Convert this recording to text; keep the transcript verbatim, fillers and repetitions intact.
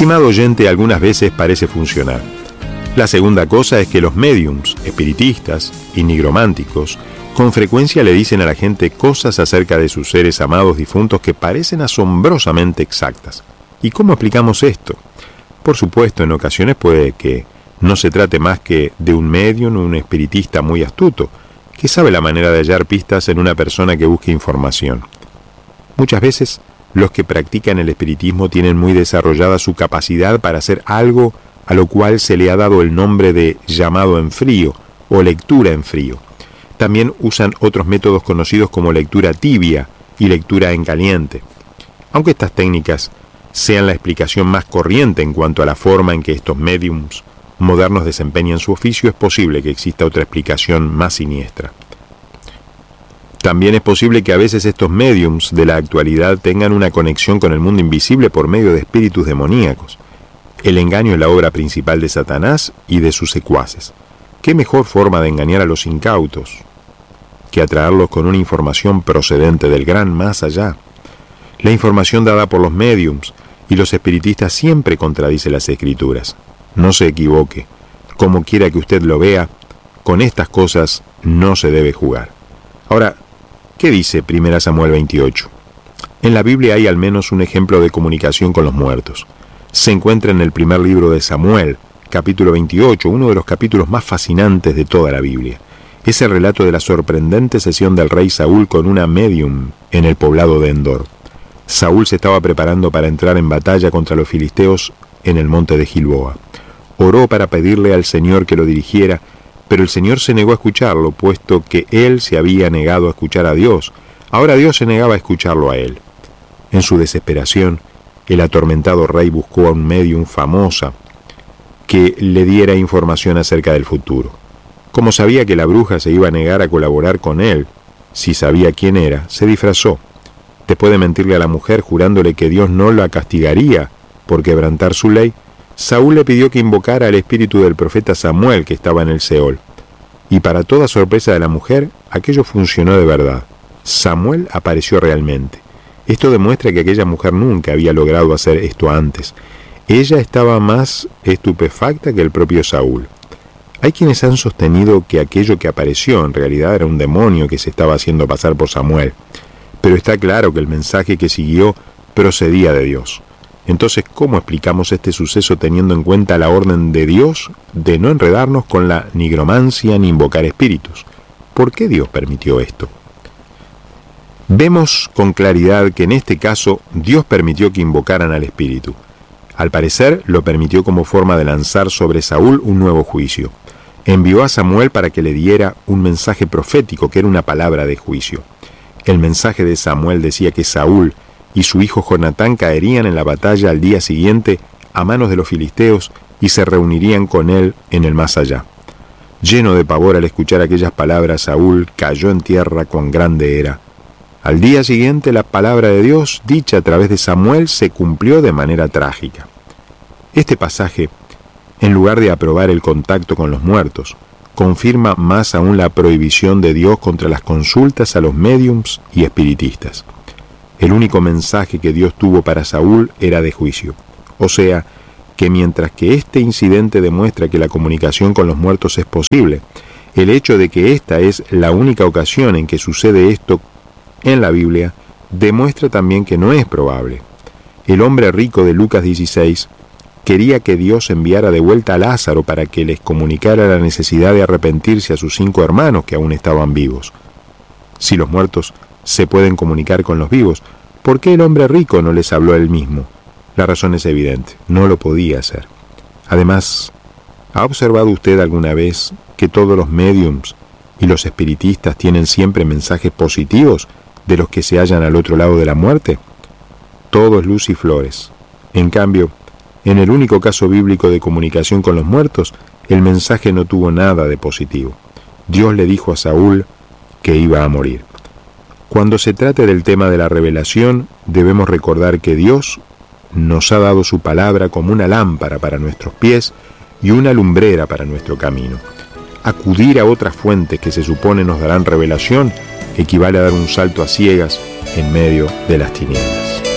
Estimado oyente, algunas veces parece funcionar. La segunda cosa es que los médiums, espiritistas y nigrománticos con frecuencia le dicen a la gente cosas acerca de sus seres amados difuntos que parecen asombrosamente exactas. ¿Y cómo explicamos esto? Por supuesto, en ocasiones puede que no se trate más que de un médium o un espiritista muy astuto, que sabe la manera de hallar pistas en una persona que busque información. Muchas veces, los que practican el espiritismo tienen muy desarrollada su capacidad para hacer algo a lo cual se le ha dado el nombre de llamado en frío o lectura en frío. También usan otros métodos conocidos como lectura tibia y lectura en caliente. Aunque estas técnicas sean la explicación más corriente en cuanto a la forma en que estos médiums modernos desempeñan su oficio, es posible que exista otra explicación más siniestra. También es posible que a veces estos médiums de la actualidad tengan una conexión con el mundo invisible por medio de espíritus demoníacos. El engaño es la obra principal de Satanás y de sus secuaces. ¿Qué mejor forma de engañar a los incautos que atraerlos con una información procedente del gran más allá? La información dada por los médiums y los espiritistas siempre contradice las escrituras. No se equivoque. Como quiera que usted lo vea, con estas cosas no se debe jugar. Ahora, ¿qué dice primera Samuel veintiocho? En la Biblia hay al menos un ejemplo de comunicación con los muertos. Se encuentra en el primer libro de Samuel, capítulo veintiocho, uno de los capítulos más fascinantes de toda la Biblia. Es el relato de la sorprendente sesión del rey Saúl con una médium en el poblado de Endor. Saúl se estaba preparando para entrar en batalla contra los filisteos en el monte de Gilboa. Oró para pedirle al Señor que lo dirigiera, pero el Señor se negó a escucharlo, puesto que él se había negado a escuchar a Dios. Ahora Dios se negaba a escucharlo a él. En su desesperación, el atormentado rey buscó a un médium famosa que le diera información acerca del futuro. Como sabía que la bruja se iba a negar a colaborar con él, si sabía quién era, se disfrazó. Después de mentirle a la mujer jurándole que Dios no la castigaría por quebrantar su ley, Saúl le pidió que invocara al espíritu del profeta Samuel que estaba en el Seol. Y para toda sorpresa de la mujer, aquello funcionó de verdad. Samuel apareció realmente. Esto demuestra que aquella mujer nunca había logrado hacer esto antes. Ella estaba más estupefacta que el propio Saúl. Hay quienes han sostenido que aquello que apareció en realidad era un demonio que se estaba haciendo pasar por Samuel. Pero está claro que el mensaje que siguió procedía de Dios. Entonces, ¿cómo explicamos este suceso teniendo en cuenta la orden de Dios de no enredarnos con la nigromancia ni invocar espíritus? ¿Por qué Dios permitió esto? Vemos con claridad que en este caso Dios permitió que invocaran al espíritu. Al parecer, lo permitió como forma de lanzar sobre Saúl un nuevo juicio. Envió a Samuel para que le diera un mensaje profético que era una palabra de juicio. El mensaje de Samuel decía que Saúl y su hijo Jonatán caerían en la batalla al día siguiente a manos de los filisteos y se reunirían con él en el más allá. Lleno de pavor al escuchar aquellas palabras, Saúl cayó en tierra cuán grande era. Al día siguiente, la palabra de Dios, dicha a través de Samuel, se cumplió de manera trágica. Este pasaje, en lugar de aprobar el contacto con los muertos, confirma más aún la prohibición de Dios contra las consultas a los médiums y espiritistas. El único mensaje que Dios tuvo para Saúl era de juicio. O sea, que mientras que este incidente demuestra que la comunicación con los muertos es posible, el hecho de que esta es la única ocasión en que sucede esto en la Biblia demuestra también que no es probable. El hombre rico de Lucas dieciséis quería que Dios enviara de vuelta a Lázaro para que les comunicara la necesidad de arrepentirse a sus cinco hermanos que aún estaban vivos. Si los muertos se pueden comunicar con los vivos, ¿por qué el hombre rico no les habló a él mismo? La razón es evidente, no lo podía hacer. Además, ¿ha observado usted alguna vez que todos los médiums y los espiritistas tienen siempre mensajes positivos de los que se hallan al otro lado de la muerte? Todo es luz y flores. En cambio, en el único caso bíblico de comunicación con los muertos, el mensaje no tuvo nada de positivo. Dios le dijo a Saúl que iba a morir. Cuando se trate del tema de la revelación, debemos recordar que Dios nos ha dado su palabra como una lámpara para nuestros pies y una lumbrera para nuestro camino. Acudir a otras fuentes que se supone nos darán revelación equivale a dar un salto a ciegas en medio de las tinieblas.